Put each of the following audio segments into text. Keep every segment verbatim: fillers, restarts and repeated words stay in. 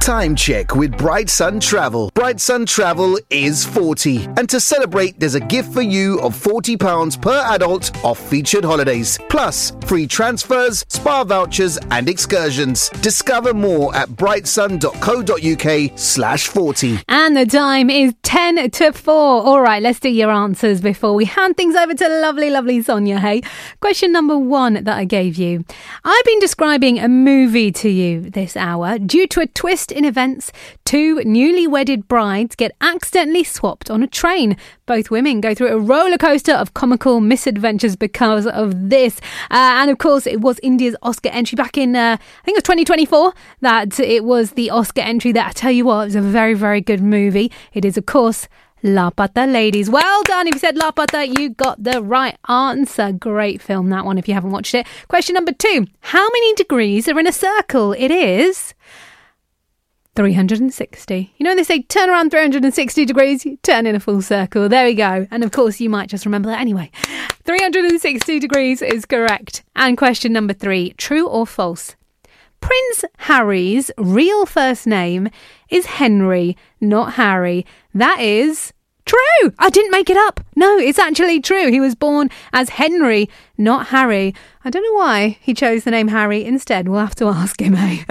time check with Bright Sun Travel. Bright Sun Travel is forty. And to celebrate, there's a gift for you of forty pounds per adult off featured holidays. Plus, free transfers, spa vouchers and excursions. Discover more at brightsun.co.uk slash 40. And the time is ten to four. All right, let's do your answers before we hand things over to lovely, lovely Sonia, hey? Question number one that I gave you. I've been describing a movie to you this hour. Due to a twist in events, two newly wedded brides get accidentally swapped on a train. Both women go through a roller coaster of comical misadventures because of this. Uh, and of course, it was India's Oscar entry back in, uh, I think it was twenty twenty-four, that it was the Oscar entry that, I tell you what, it was a very, very good movie. It is, of course, Lapata Ladies. Well done. If you said Lapata, you got the right answer. Great film, that one, if you haven't watched it. Question number two. How many degrees are in a circle? It is three hundred sixty. You know, they say turn around three hundred sixty degrees, you turn in a full circle. There we go. And of course, you might just remember that anyway. three hundred sixty degrees is correct. And question number three. True or false? Prince Harry's real first name is Henry, not Harry. That is true. I didn't make it up. No, it's actually true. He was born as Henry, not Harry. I don't know why he chose the name Harry instead. We'll have to ask him, eh?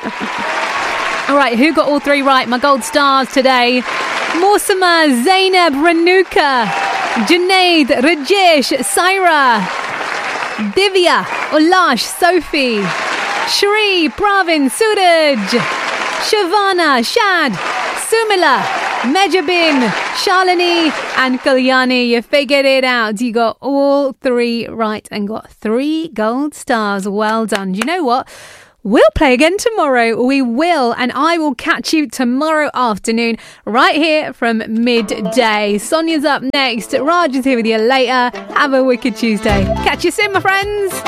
All right, who got all three right? My gold stars today. Morsama, Zainab, Ranuka, Junaid, Rajesh, Saira, Divya, Ulash, Sophie, Shri, Pravin, Suraj, Shavana, Shad, Sumila, Mejabin, Shalini and Kalyani. You figured it out. You got all three right and got three gold stars. Well done. Do you know what? We'll play again tomorrow. We will. And I will catch you tomorrow afternoon right here from midday. Sonia's up next. Raj is here with you later. Have a wicked Tuesday. Catch you soon, my friends.